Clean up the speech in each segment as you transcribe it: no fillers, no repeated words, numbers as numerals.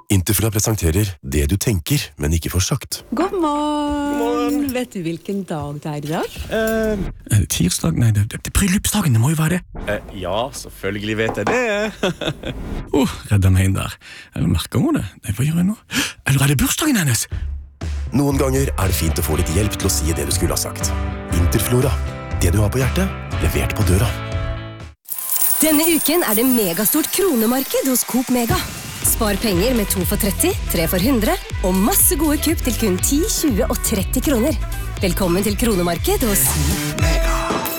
Interflora presenterer det du tenker, men ikke får sagt. God morgen! Vet du hvilken dag det er i dag? Tirsdag? Nei, det er bryllupsdagen, det må jo være det. Ja, selvfølgelig vet jeg det. Redda meg inn der. Eller merker hun det? Nei, hva gjør jeg nå? Eller er det bursdagen hennes? Noen ganger er det fint å få litt hjelp til å si det du skulle ha sagt. Interflora. Det du har på hjertet, levert på døra. Denne uken er det megastort kronemarked hos Coop Mega. Spar penger med 2 for 30, 3 for 100 og masse gode kupp til kun 10, 20 og 30 kroner. Velkommen til kronemarked hos Mega.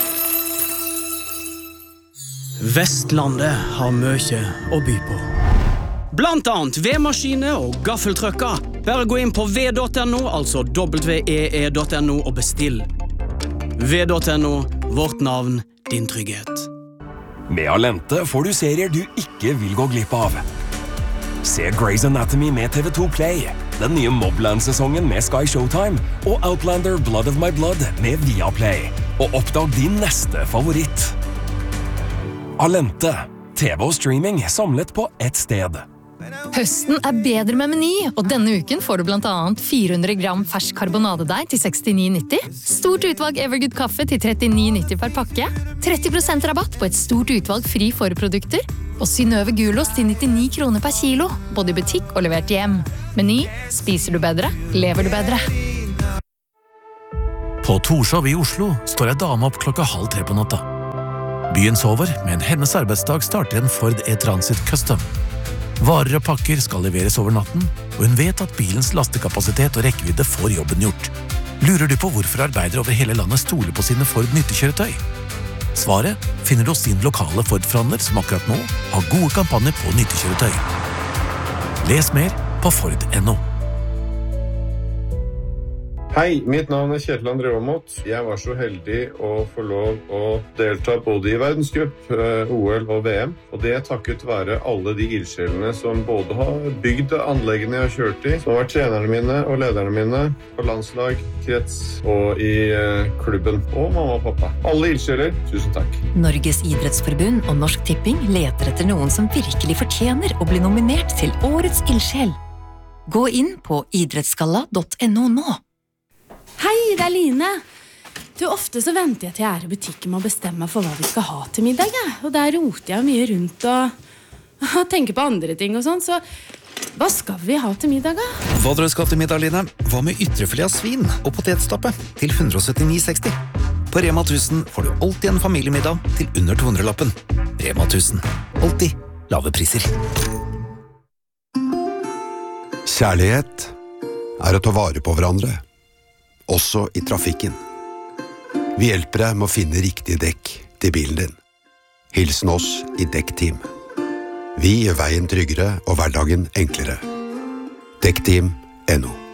Vestlandet har mye å by på. Blant annet vedmaskiner og gaffeltrøkker. Bare gå inn på ved.no, altså www.no og bestill. Ved.no, vårt navn, din trygghet. Med Alente får du serier du ikke vil gå glipp av. Se Grey's Anatomy med TV2 Play, den nye Mobland-sesongen med Sky Showtime og Outlander Blood of My Blood med Viaplay. Og oppdag din neste favoritt. Alente, TV og streaming samlet på ett sted. Høsten er bedre med Meny, og denne uken får du blant annet 400 gram fersk karbonadedeig til 69,90, stort utvalg Evergood kaffe til 39,90 per pakke, 30% rabatt på et stort utvalg fri forprodukter, og Synnøve gulost til 99 kroner per kilo, både i butikk og levert hjem. Meny, spiser du bedre, lever du bedre. På Torshov i Oslo står en dame opp 2:30 på natta. Byen sover, men hennes arbeidsdag starter en Ford E-Transit Custom. Varer og pakker skal leveres over natten, og hun vet at bilens lastekapasitet og rekkevidde får jobben gjort. Lurer du på hvorfor arbeidere over hele landet stoler på sine Ford nyttekjøretøy? Svaret finner du hos sin lokale Ford-forhandler som akkurat nå har gode kampanjer på nyttekjøretøy. Les mer på Ford.no. Hei, mitt navn er Kjetil André Aamodt. Jeg var så heldig å få lov å delta både i verdenscup, OL og VM. Og det er takket være alle de ildsjelene som både har bygd anleggene jeg har kjørt i, som har vært trenerne mine og lederne mine på landslag, krets og i klubben. Og mamma og pappa. Alle ildsjeler, tusen takk. Norges idrettsforbund og Norsk Tipping leter etter noen som virkelig fortjener å bli nominert til Årets ildsjel. Gå inn på idrettsgalla.no nå. Hei, det er Line. Ofte så venter jeg til jeg er i butikken med å bestemme for hva vi skal ha til middag. Og der roter jeg mye rundt og tenker på andre ting og sånn. Så hva skal vi ha til middag da? Hva dere skal til middag, Line? Hva med ytrefilet av svin og potetstappe til 179,60? På Rema 1000 får du alltid en familiemiddag til under 200-lappen. Rema 1000. Alltid lave priser. Kjærlighet er å ta vare på hverandre. Også i trafikken. Vi hjelper deg med å finne riktig dekk til bilen din. Hilsen oss i Dekkteam. Vi gjør veien tryggere og hverdagen enklere. Dekkteam.no